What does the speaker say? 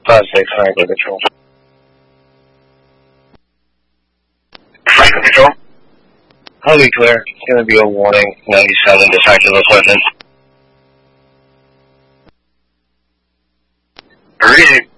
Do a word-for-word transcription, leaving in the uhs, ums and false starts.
five six Franklin Control. Franklin Control? I'll be clear. It's going to be a warning. ninety-seven defective equipment. Read it.